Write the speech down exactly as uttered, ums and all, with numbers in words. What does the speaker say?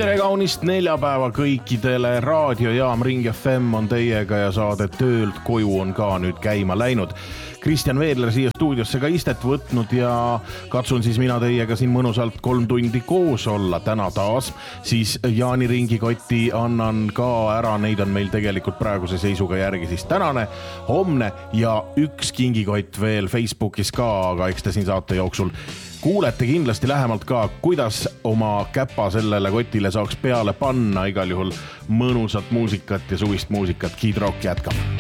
Tere kaunist neljapäeva kõikidele, raadiojaam Ring F M on teiega ja saade Töölt koju on ka nüüd käima läinud. Kristjan Veedler siia stuudiosse ka istet võtnud ja katsun siis mina teiega siin mõnusalt kolm tundi koos olla täna taas. Siis Jaani ringikotti annan ka ära, neid on meil tegelikult praeguse seisuga järgi siis tänane, homne ja üks kingikott veel Facebookis ka, aga eks te siin saate jooksul kuulete kindlasti lähemalt ka, kuidas oma käpa sellele kotile saaks peale panna, igal juhul mõnusat muusikat ja suvist muusikat. Kid Rock jätkab.